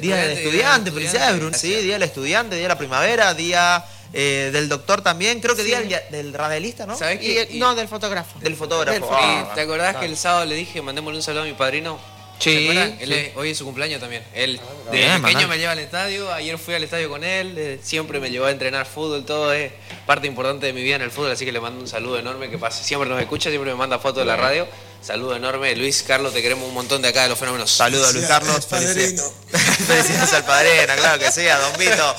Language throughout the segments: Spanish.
Día del estudiante, felicidades, Bruno. Sí, Día del estudiante, Día de la primavera, Día del doctor también. Creo que Día del radialista, ¿no? ¿Sabés qué? No, del fotógrafo. Del fotógrafo. ¿Te acordás que el sábado le dije, mandémosle un saludo a mi padrino? Sí. Hoy es su cumpleaños también. Él de bien, pequeño me lleva al estadio, ayer fui al estadio con él, siempre me llevó a entrenar fútbol, todo es parte importante de mi vida en el fútbol, así que le mando un saludo enorme, que pase, siempre nos escucha, siempre me manda fotos de la radio. Saludo enorme, Luis Carlos, te queremos un montón de acá de Los Fenómenos. Saludos a Luis Carlos, felicidades al padrino, claro que sí, a Don Vito.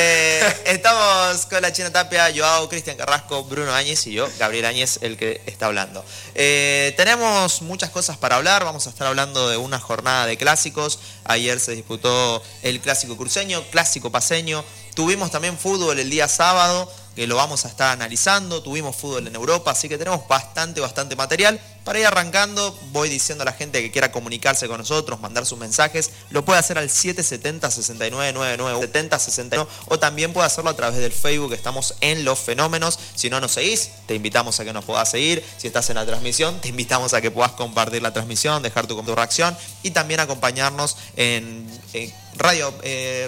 Estamos con la China Tapia, Joao, Cristian Carrasco, Bruno Áñez y yo, Gabriel Áñez, el que está hablando. Tenemos muchas cosas para hablar, vamos a estar hablando de una jornada de clásicos. Ayer se disputó el clásico cruceño, clásico paceño. Tuvimos también fútbol el día sábado, que lo vamos a estar analizando. Tuvimos fútbol en Europa, así que tenemos bastante material. Para ir arrancando, voy diciendo a la gente que quiera comunicarse con nosotros, mandar sus mensajes, lo puede hacer al 770-6999, 7069, o también puede hacerlo a través del Facebook, estamos en Los Fenómenos. Si no nos seguís, te invitamos a que nos puedas seguir. Si estás en la transmisión, te invitamos a que puedas compartir la transmisión, dejar tu reacción y también acompañarnos en Radio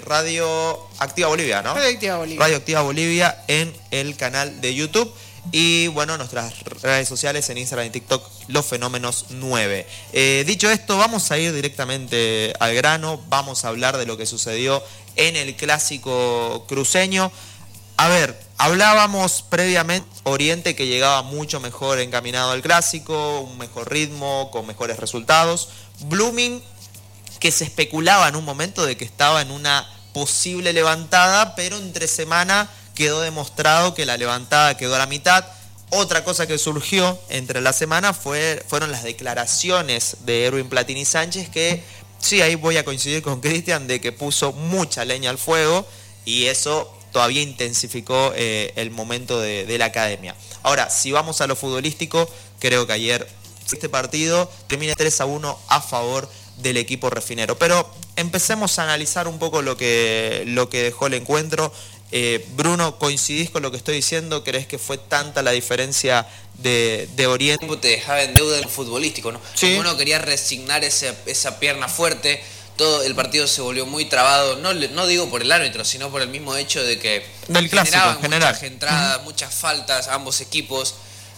Activa Bolivia, ¿no? Radio Activa Bolivia. Radio Activa Bolivia en el canal de YouTube. Y bueno, nuestras redes sociales en Instagram y TikTok, Los Fenómenos 9. Dicho esto, vamos a ir directamente al grano. Vamos a hablar de lo que sucedió en el clásico cruceño. A ver, hablábamos previamente Oriente, que llegaba mucho mejor encaminado al clásico, un mejor ritmo, con mejores resultados. Blooming, que se especulaba en un momento de que estaba en una posible levantada, pero entre semana quedó demostrado que la levantada quedó a la mitad. Otra cosa que surgió entre la semana fueron las declaraciones de Erwin Platini Sánchez, que sí, ahí voy a coincidir con Cristian, de que puso mucha leña al fuego y eso todavía intensificó el momento de la academia. Ahora, si vamos a lo futbolístico, creo que ayer este partido termina 3-1 a favor del equipo refinero. Pero empecemos a analizar un poco lo que dejó el encuentro. Bruno, ¿coincidís con lo que estoy diciendo? ¿Crees que fue tanta la diferencia de Oriente? Te dejaba en deuda en lo futbolístico, ¿no? Sí. Como uno quería resignar esa pierna fuerte, todo el partido se volvió muy trabado, no digo por el árbitro, sino por el mismo hecho de que del clásico en general, muchas entradas, muchas faltas, ambos equipos.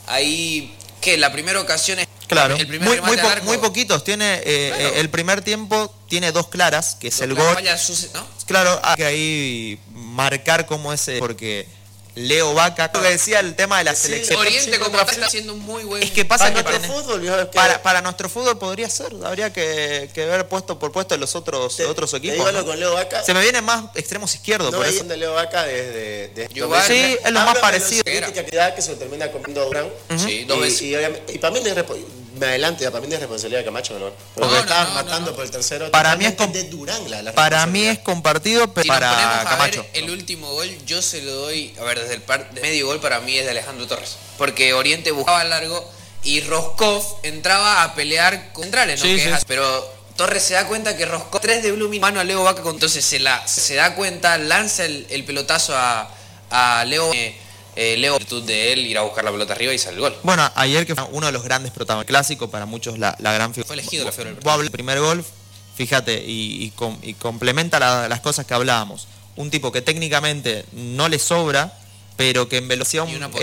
Ahí, que la primera ocasión es... Claro, el primer muy poquitos. Tiene claro. El primer tiempo tiene dos claras, que es el gol. ¿No? Claro, hay que ahí marcar cómo es, porque Leo Vaca, lo que decía el tema de la selección. Oriente como está haciendo un muy buen... Es que pasa para que nuestro fútbol, para nuestro fútbol podría ser, habría que ver puesto por puesto en los otros equipos. ¿No? Con Leo Vaca, se me vienen más extremos izquierdos. No, por eso. De Leo Vaca desde sí, es lo más parecido. Que se lo termina comiendo Durán. Sí, dos veces. Y para mí me adelanto, para mí es responsabilidad de Camacho, ¿no? Porque estaban matando por el tercero. Para mí es de Durán para mí es compartido, pero si para Camacho. El último gol yo se lo doy, a ver, desde el medio gol para mí es de Alejandro Torres, porque Oriente buscaba largo y Roscoff entraba a pelear con centrales, ¿no? Sí, sí. Pero Torres se da cuenta que Roscoff 3 de Blooming, mano a Leo Vaca, entonces se da cuenta, lanza el pelotazo a Leo. Leo, virtud de él ir a buscar la pelota arriba y sale el gol. Bueno, ayer que fue uno de los grandes protagonistas clásico, para muchos la gran figura. Fue elegido la figura del partido. El primer gol, fíjate, y complementa las cosas que hablábamos. Un tipo que técnicamente no le sobra, pero que en velocidad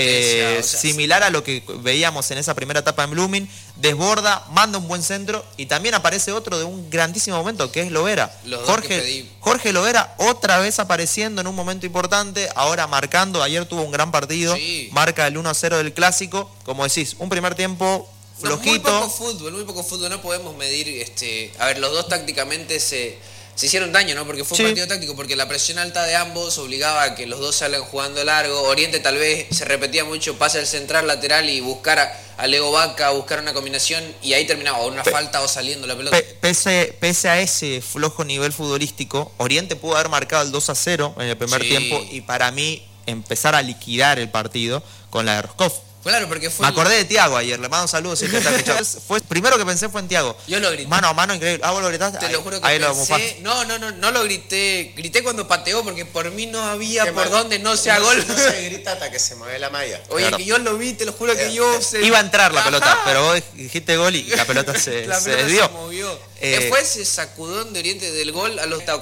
similar a lo que veíamos en esa primera etapa en Blooming, desborda, manda un buen centro y también aparece otro de un grandísimo momento, que es Lovera. Jorge Lovera otra vez apareciendo en un momento importante, ahora marcando. Ayer tuvo un gran partido, sí. Marca el 1-0 del clásico. Como decís, un primer tiempo flojito. Muy poco fútbol, no podemos medir, a ver, los dos tácticamente se hicieron daño, ¿no? Porque fue un partido táctico, porque la presión alta de ambos obligaba a que los dos salgan jugando largo. Oriente tal vez se repetía mucho, pase al central, lateral y buscar a Leo Vaca, buscar una combinación y ahí terminaba o una falta o saliendo la pelota. Pese a ese flojo nivel futbolístico, Oriente pudo haber marcado el 2-0 en el primer tiempo y para mí empezar a liquidar el partido con la de Roscoff. Claro, porque fue... Me acordé de Tiago ayer, le mando un saludo si te está escuchando. Primero que pensé fue en Tiago. Yo lo grité. Mano a mano, increíble. ¿Vos lo gritaste? Te lo juro que ahí pensé... No lo grité. Grité cuando pateó porque por mí no había por dónde no sea gol. No se grita hasta que se mueve la malla. Oye, claro. Que yo lo vi, te lo juro que yo... Iba a entrar la pelota, pero vos dijiste gol y la pelota se desvió. Se movió. Fue ese sacudón de Oriente del gol a los